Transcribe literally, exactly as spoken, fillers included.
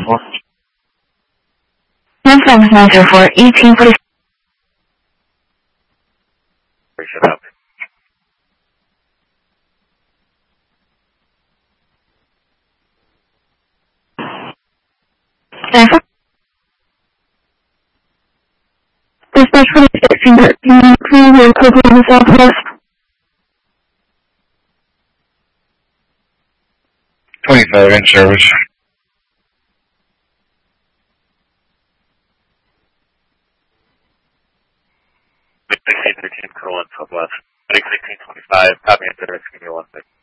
four. Samsung nine zero four, eighteen forty. Shut up. Samsung. Dispatch forty-six, Union and Oklahoma Southwest. twenty-five in service. sixteen thirteen, Colonel Southwest. sixteen twenty-five, copy and service, give me one second.